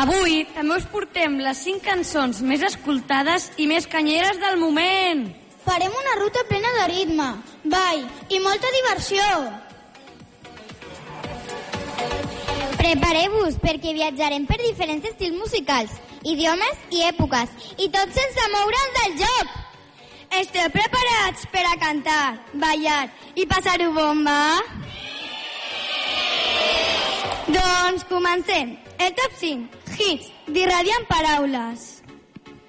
Avui també us portem les 5 cançons més escoltades i més canyeres del moment. Farem una ruta plena de ritme, ball i molta diversió. Prepareu-vos perquè viatjarem per diferents estils musicals, idiomes i èpoques, i tot sense moure'ns del lloc. Esteu preparats per a cantar, ballar i passar-ho bomba? Doncs comencem. El top 5 hits d'Irradiant Paraules.